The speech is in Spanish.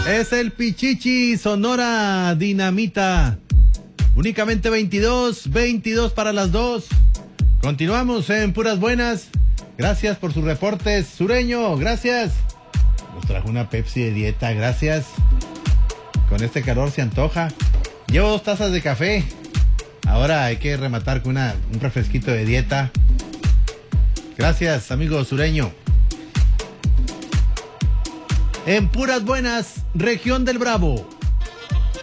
Es el Pichichi Sonora Dinamita. Únicamente 22 para las 2. Continuamos en Puras Buenas. Gracias por sus reportes. Sureño, gracias. Nos trajo una Pepsi de dieta, gracias. Con este calor se antoja. Llevo 2 tazas de café. Ahora hay que rematar con un refresquito de dieta. Gracias, amigo sureño. En Puras Buenas, región del Bravo.